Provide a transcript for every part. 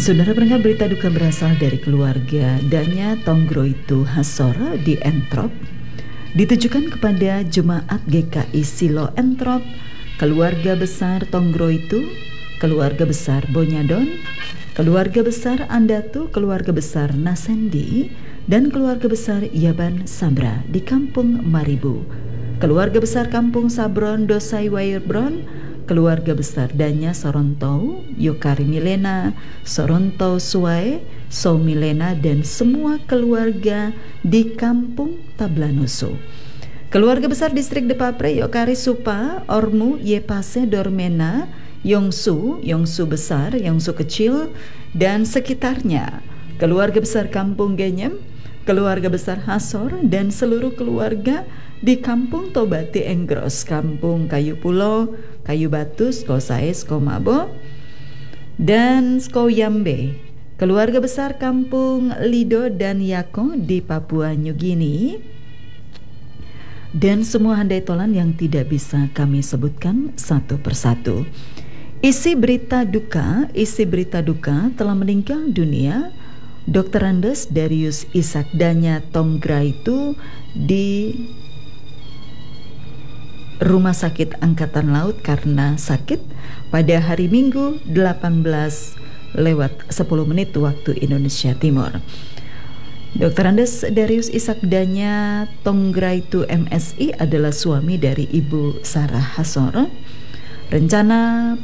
Saudara pendengar, berita duka berasal dari keluarga Danya Tonggroitu Hasor di Entrop, ditujukan kepada Jemaat GKI Silo Entrop, keluarga besar Tonggroitu, keluarga besar Bonyadon, keluarga besar Andatu, keluarga besar Nasendi, dan keluarga besar Yaban Sabra di Kampung Maribu, keluarga besar Kampung Sabron Dosai Wairbron, keluarga besar Danya Sorontau, Yokari Milena, Sorontau Suai, So Milena, dan semua keluarga di Kampung Tablanusu. Keluarga besar distrik Depapre, Yokari Supa, Ormu, Yepase, Dormena, Yongsu besar, Yongsu kecil, dan sekitarnya. Keluarga besar Kampung Genyem, keluarga besar Hasor, dan seluruh keluarga di Kampung Tobati Enggros, Kampung Kayu Pulau, Kayu Batu, Skosae, Skomabo, dan Skoyambe. Keluarga besar Kampung Lido dan Yako di Papua New Guinea, dan semua handai tolan yang tidak bisa kami sebutkan satu persatu. Isi berita duka telah meninggal dunia Dr. Andes Darius Ishak Danya Tonggraitu di Rumah Sakit Angkatan Laut karena sakit pada hari Minggu 18:10 waktu Indonesia Timur. Dr. Andes Darius Ishak Danya Tonggraitu MSI adalah suami dari Ibu Sarah Hasor. Rencana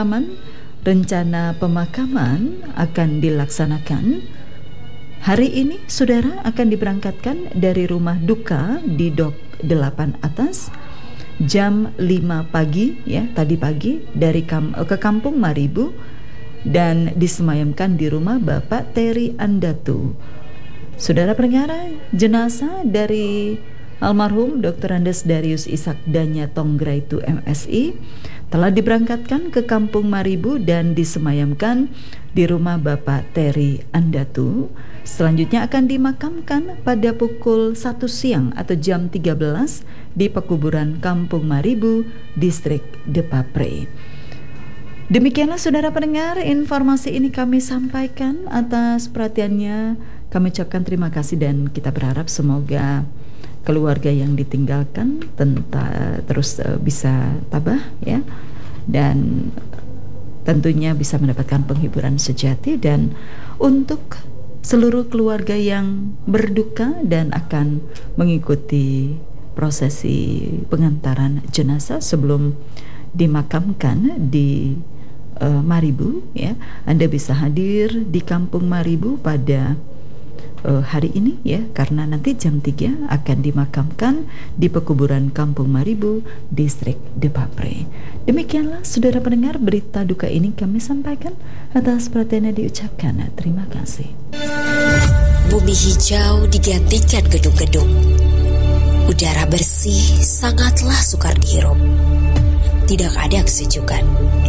pemakaman akan dilaksanakan hari ini. Saudara, akan diberangkatkan dari rumah duka di Dok 8 atas jam 5 pagi ya, tadi pagi dari ke Kampung Maribu, dan disemayamkan di rumah Bapak Terry Andatu. Saudara pendengar, jenazah dari almarhum Dr. Andes Darius Ishak Danya Tonggraitu MSI telah diberangkatkan ke Kampung Maribu dan disemayamkan di rumah Bapak Terry Andatu. Selanjutnya akan dimakamkan pada pukul 1 siang atau jam 13 di pekuburan Kampung Maribu, distrik Depapre. Demikianlah saudara pendengar, informasi ini kami sampaikan. Atas perhatiannya kami ucapkan terima kasih, dan kita berharap semoga keluarga yang ditinggalkan terus bisa tabah ya, dan tentunya bisa mendapatkan penghiburan sejati. Dan untuk seluruh keluarga yang berduka dan akan mengikuti prosesi pengantaran jenazah sebelum dimakamkan di Maribu ya, Anda bisa hadir di Kampung Maribu pada hari ini ya, karena nanti jam 3 akan dimakamkan di pekuburan Kampung Maribu, distrik Depapre. Demikianlah saudara pendengar, berita duka ini kami sampaikan. Atas perhatiannya diucapkan terima kasih. Bumi hijau digantikan gedung-gedung. Udara bersih sangatlah sukar dihirup. Tidak ada kesejukan.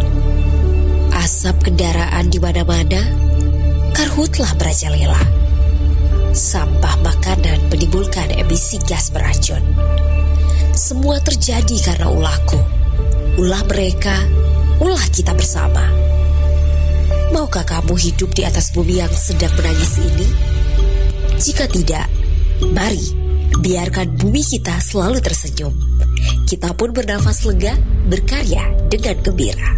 Asap kendaraan di mana-mana, karhutlah merajalela. Sampah makanan menimbulkan emisi gas beracun. Semua terjadi karena ulahku, ulah mereka, ulah kita bersama. Maukah kamu hidup di atas bumi yang sedang menangis ini? Jika tidak, mari biarkan bumi kita selalu tersenyum. Kita pun bernafas lega, berkarya dengan gembira.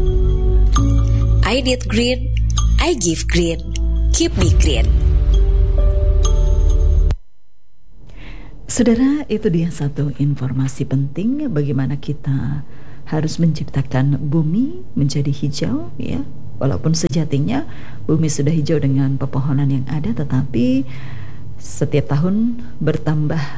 I need green, I give green, keep me green. Saudara, itu dia satu informasi penting bagaimana kita harus menciptakan bumi menjadi hijau ya. Walaupun sejatinya bumi sudah hijau dengan pepohonan yang ada, tetapi setiap tahun bertambah